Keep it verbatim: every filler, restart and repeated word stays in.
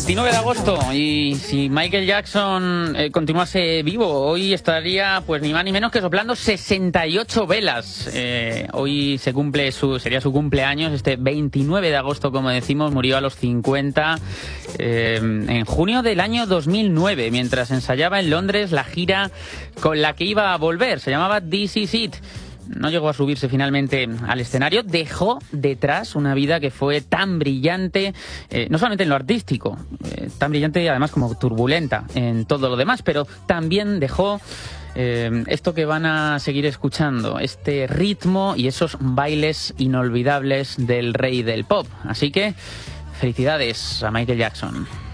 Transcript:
veintinueve de agosto, y si Michael Jackson eh, continuase vivo, hoy estaría pues ni más ni menos que soplando sesenta y ocho velas. Eh, hoy se cumple su, sería su cumpleaños, este veintinueve de agosto, como decimos. Murió a los cincuenta eh, en junio del año dos mil nueve, mientras ensayaba en Londres la gira con la que iba a volver. Se llamaba This Is It. No llegó a subirse finalmente al escenario, dejó detrás una vida que fue tan brillante, eh, no solamente en lo artístico, eh, tan brillante además como turbulenta en todo lo demás, pero también dejó eh, esto que van a seguir escuchando, este ritmo y esos bailes inolvidables del rey del pop. Así que felicidades a Michael Jackson.